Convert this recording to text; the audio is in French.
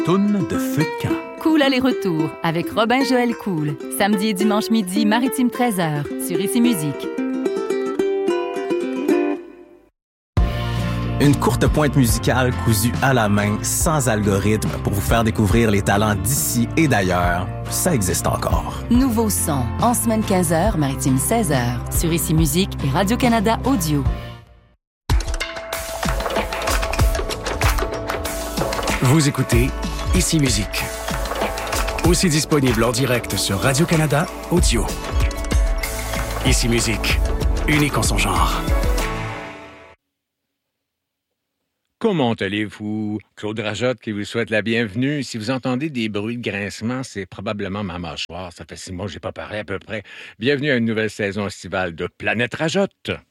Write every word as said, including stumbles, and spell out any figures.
Toune de feu de camp. Cool aller-retour avec Robin Joël Cool. Samedi et dimanche midi, Maritime treize heures, sur Ici Musique. Une courte pointe musicale cousue à la main, sans algorithme, pour vous faire découvrir les talents d'ici et d'ailleurs. Ça existe encore. Nouveau son, en semaine quinze heures, Maritime seize heures, sur Ici Musique et Radio-Canada Audio. Vous écoutez Ici Musique. Aussi disponible en direct sur Radio-Canada Audio. Ici Musique, unique en son genre. Comment allez-vous? Claude Rajotte qui vous souhaite la bienvenue. Si vous entendez des bruits de grincement, c'est probablement ma mâchoire. Ça fait six mois que je n'ai pas parlé à peu près. Bienvenue à une nouvelle saison estivale de Planète Rajotte.